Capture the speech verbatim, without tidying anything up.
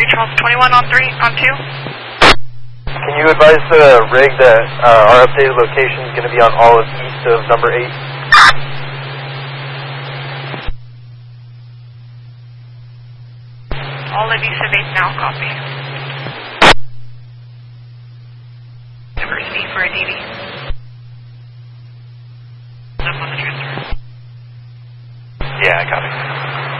Charles twenty-one on three, on two. Can you advise the rig that uh, our updated location is going to be on all of east of number eight? All of east of eight now, copy. Diversity for a D D. Up on the transfer. Yeah, I got it.